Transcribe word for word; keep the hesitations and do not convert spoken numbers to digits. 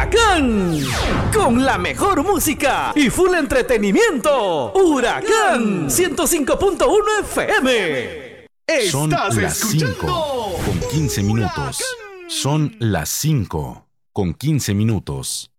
Huracán. Con la mejor música y full entretenimiento. Huracán ciento cinco punto uno F M. Son las cinco con quince minutos. Son las cinco con quince minutos.